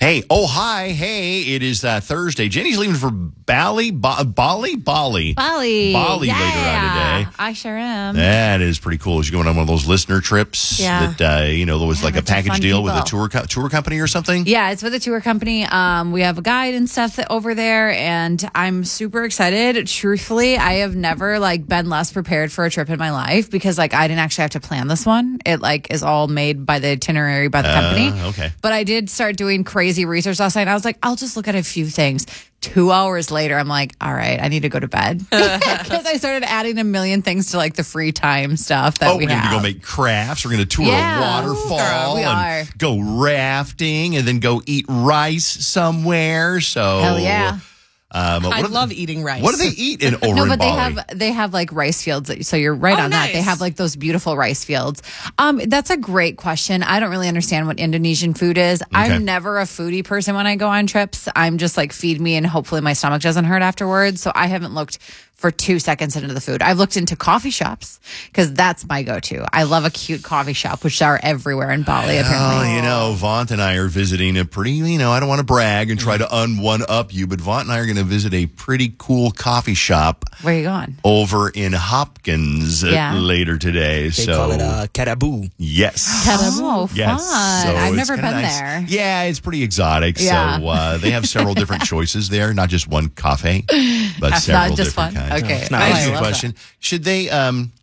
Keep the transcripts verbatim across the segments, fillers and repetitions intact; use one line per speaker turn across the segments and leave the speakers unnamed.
Hey, oh, hi. Hey, it is uh, Thursday. Jenny's leaving for Bali, ba- Bali, Bali.
Bali.
Bali
yeah,
later on today.
I sure am.
That is pretty cool. She's going on one of those listener trips
Yeah.
that, uh, you know, there was
Yeah,
like a
bunch of
package
fun
deal with a
people.
tour co- tour company or something.
Yeah, it's with a tour company. Um, we have a guide and stuff that, over there, and I'm super excited. Truthfully, I have never like been less prepared for a trip in my life because like I didn't actually have to plan this one. It like is all made by the itinerary by the company.
Uh, okay.
But I did start doing crazy research last night. I was like, I'll just look at a few things. Two hours later, I'm like, all right, I need to go to bed because I started adding a million things to like the free time stuff that
Oh,
we
we're going to
have.
go make crafts. We're going to tour
Yeah.
a waterfall
Girl, we
and
are.
go rafting and then go eat rice somewhere. So,
Hell yeah.
Um, what
I
do
love
they,
eating rice.
What do they eat in over
No,
in
but they
Bali?
have they have like rice fields. So you're right
Oh,
on that. They
nice.
have like those beautiful rice fields. Um, that's a great question. I don't really understand what Indonesian food is. I'm never a foodie person when I go on trips. I'm just like feed me and hopefully my stomach doesn't hurt afterwards. So I haven't looked for two seconds into the food. I've looked into coffee shops because that's my go-to. I love a cute coffee shop, which are everywhere in Bali.
Oh,
Apparently,
you know, Vaunt and I are visiting a pretty, you know, I don't want to brag and try to un-one up you, but Vaunt and I are going to visit a pretty cool coffee shop
where are you going?
over in Hopkins uh,
Yeah.
later today.
They
so,
call it uh, Karabu.
yes.
Oh, fun!
Yes. So
I've
it's
never
kinda
been
nice.
there.
Yeah, it's pretty exotic.
Yeah.
So uh, they have several different choices there, not just one cafe, but several
Not just
different
fun.
kinds.
Okay,
it's not
Oh,
That's
I
a good
love
question. Should they um,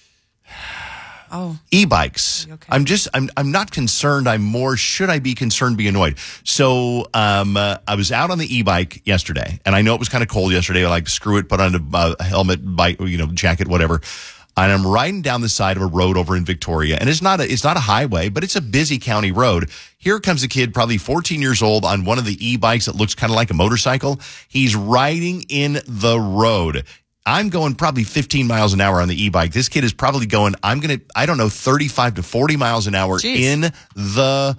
Oh,
e-bikes?
Okay.
I'm just I'm I'm not concerned. I'm more should I be concerned, be annoyed? So um, uh, I was out on the e-bike yesterday, and I know it was kind of cold yesterday. I like screw it, put on a uh, helmet, bike, you know, jacket, whatever. And I'm riding down the side of a road over in Victoria, and it's not a it's not a highway, but it's a busy county road. Here comes a kid, probably fourteen years old, on one of the e-bikes that looks kind of like a motorcycle. He's riding in the road. I'm going probably fifteen miles an hour on the e-bike. This kid is probably going, I'm going to, I don't know, thirty-five to forty miles an hour
Jeez.
in the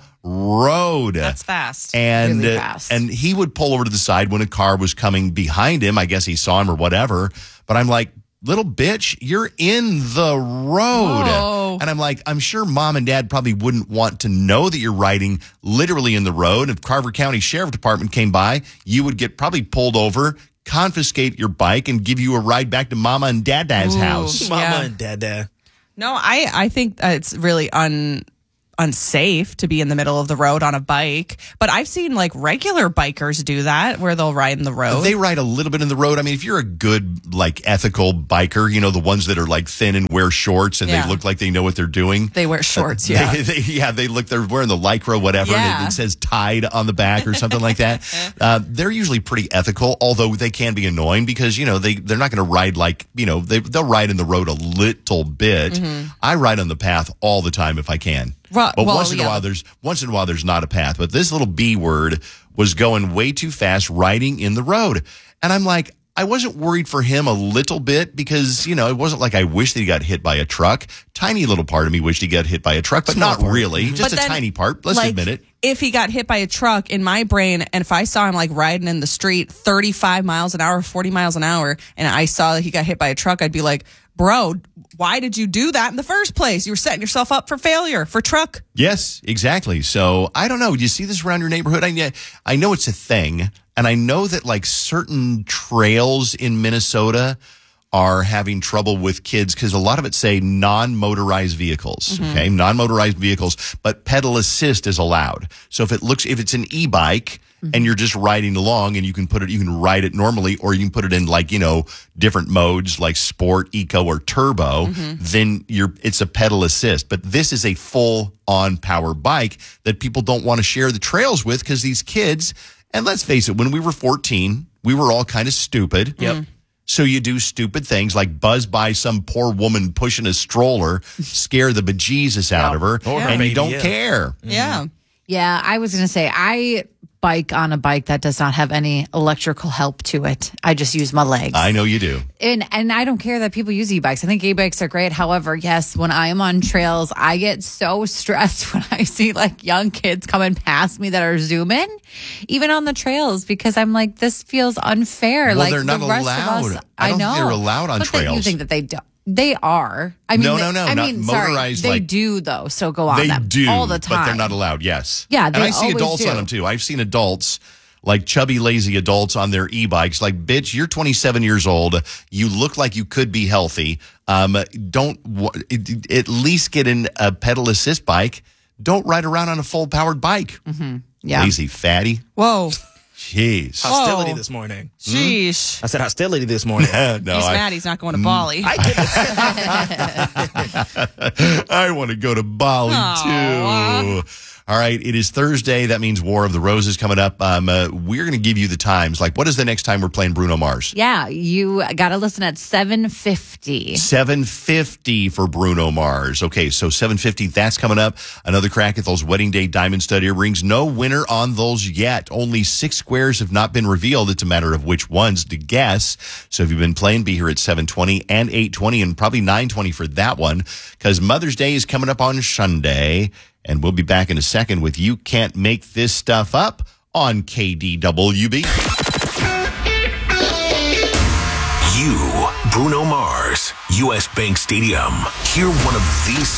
road.
that's fast.
And
Really
uh,
fast.
and he would pull over to the side when a car was coming behind him. I guess he saw him or whatever. But I'm like, little bitch, you're in the road.
Whoa.
And I'm like, I'm sure mom and dad probably wouldn't want to know that you're riding literally in the road. If Carver County Sheriff Department came by, you would get probably pulled over, confiscate your bike, and give you a ride back to mama and dada's
Ooh.
house.
Mama
Yeah.
and Dada.
No, I, I think uh, it's really un unsafe to be in the middle of the road on a bike. But I've seen like regular bikers do that where they'll ride in the road.
They ride a little bit in the road. I mean, if you're a good, like, ethical biker, you know, the ones that are, like, thin and wear shorts and
Yeah.
they look like they know what they're doing.
They wear shorts,
They-
yeah.
They, yeah, they look, they're wearing the Lycra, whatever, and
Yeah.
it, it says Tide on the back or something like that. Uh, they're usually pretty ethical, although they can be annoying because, you know, they, they're not going to ride like, you know, they, they'll ride in the road a little bit. I ride on the path all the time if I can.
Ru-
But
well,
once in a
yeah.
while, there's once in a while there's not a path. But this little B word was going way too fast, riding in the road, and I'm like, I wasn't worried for him a little bit because you know it wasn't like I wished that he got hit by a truck. Tiny little part of me wished he got hit by a truck, but not really. Just
But
a
then,
tiny part. Let's
like,
admit it.
If he got hit by a truck in my brain, and if I saw him like riding in the street thirty-five miles an hour, forty miles an hour, and I saw that he got hit by a truck, I'd be like, bro, why did you do that in the first place? You were setting yourself up for failure, for truck.
Yes, exactly. So I don't know. Do you see this around your neighborhood? I, I know it's a thing. And I know that like certain trails in Minnesota are having trouble with kids because a lot of it say non-motorized vehicles, okay? Non-motorized vehicles, but pedal assist is allowed. So if it looks, if it's an e-bike and you're just riding along and you can put it, you can ride it normally or you can put it in like, you know, different modes like sport, eco, or turbo, then you're, it's a pedal assist. But this is a full on power bike that people don't want to share the trails with because these kids, and let's face it, when we were fourteen, we were all kind of stupid.
Yep.
So you do stupid things like buzz by some poor woman pushing a stroller, scare the bejesus out of her,
Or her
and
baby,
you don't
yeah.
care.
Yeah.
Yeah, I was going to say, I bike on a bike that does not have any electrical help to it. I just use my legs.
I know you do.
And and I don't care that people use e-bikes. I think e-bikes are great. However, yes, when I am on trails, I get so stressed when I see like young kids coming past me that are zooming, even on the trails, because I'm like, this feels unfair.
Well,
like
they're not
the rest
allowed.
Of us,
I don't
know
think they're allowed on
but then you
trails.
think that they don't. They are. I mean,
No,
they-
no, no,
I
not
mean, sorry,
motorized,
they
like-
do though. So go on
They
them
do
all the time,
but they're not allowed. Yes.
Yeah,
and
they
I see
always
adults
do.
on them too. I've seen adults, like chubby, lazy adults, on their e-bikes. Like, bitch, you're twenty-seven years old. You look like you could be healthy. Um, don't w- at least get in a pedal assist bike. Don't ride around on a full powered bike.
Mm-hmm. Yeah.
Lazy fatty.
Whoa.
Jeez.
Hostility
Whoa.
this morning.
Sheesh.
I said hostility this morning.
no,
He's
I,
mad he's not going to Bali.
I get it.
I want to go to Bali
Aw.
too. All right, it is Thursday. That means War of the Roses coming up. Um, uh, we're going to give you the times. Like, what is the next time we're playing Bruno Mars?
Yeah, you got to listen at seven fifty.
seven fifty for Bruno Mars. Okay, so seven fifty, that's coming up. Another crack at those wedding day diamond stud earrings. No winner on those yet. Only six squares have not been revealed. It's a matter of which ones to guess. So if you've been playing, be here at seven twenty and eight twenty and probably nine twenty for that one, because Mother's Day is coming up on Sunday. And we'll be back in a second with You Can't Make This Stuff Up on K D W B.
You, Bruno Mars, U S Bank Stadium. Hear one of these